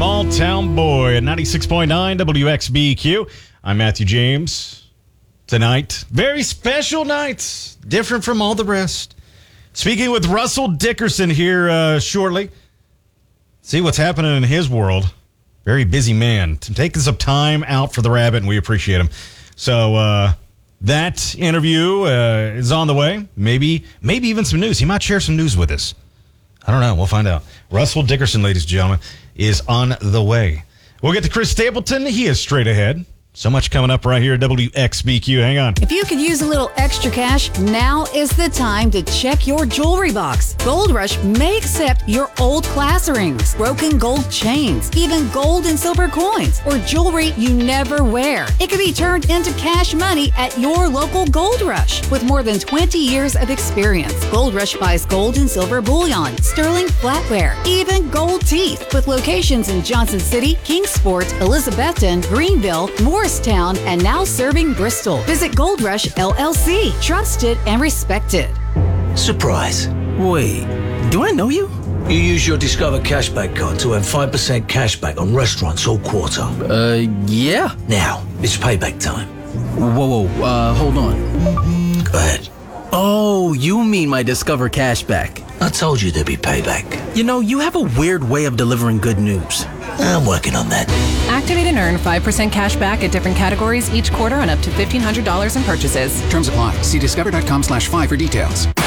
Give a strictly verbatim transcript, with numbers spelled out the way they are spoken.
Small Town Boy at ninety-six point nine W X B Q. I'm Matthew James. Tonight, very special night, different from all the rest. Speaking with Russell Dickerson here uh, shortly. See what's happening in his world. Very busy man. Taking some time out for the rabbit, and we appreciate him. So uh, that interview uh, is on the way. Maybe, maybe even some news. He might share some news with us. I don't know. We'll find out. Russell Dickerson, ladies and gentlemen, is on the way. We'll get to Chris Stapleton. He is straight ahead. So much coming up right here at W X B Q. Hang on. If you could use a little extra cash, now is the time to check your jewelry box. Gold Rush may accept your old class rings, broken gold chains, even gold and silver coins, or jewelry you never wear. It can be turned into cash money at your local Gold Rush. With more than twenty years of experience, Gold Rush buys gold and silver bullion, sterling flatware, even gold teeth, with locations in Johnson City, Kingsport, Elizabethton, Greenville, Morristown, and now serving Bristol. Visit Gold Rush L L C. Trusted and respected. Surprise. Wait, do I know you? You use your Discover Cashback card to earn five percent cashback on restaurants all quarter. Uh, yeah. Now, it's payback time. Whoa, whoa, uh, hold on. Go ahead. Oh, you mean my Discover Cashback. I told you there'd be payback. You know, you have a weird way of delivering good news. I'm working on that. Activate and earn five percent cash back at different categories each quarter on up to fifteen hundred dollars in purchases. Terms apply. See discover.com slash five for details.